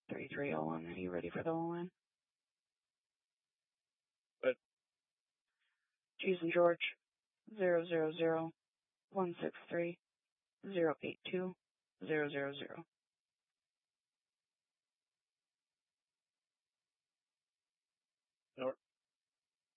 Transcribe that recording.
3301. Are you ready for the line? What? Jason George, 000-163-082-000.